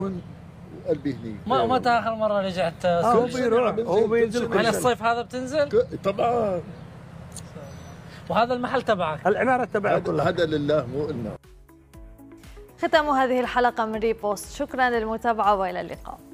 قلبي هنيك. متى اخر مره رجعت؟ هو بيروح، هو بينزل على الصيف هذا بتنزل؟ طبعا. وهذا المحل تبعك؟ العماره تبعك كلها. هذا لله مو إلنا. ختام هذه الحلقة من ريبوست، شكرا للمتابعة وإلى اللقاء.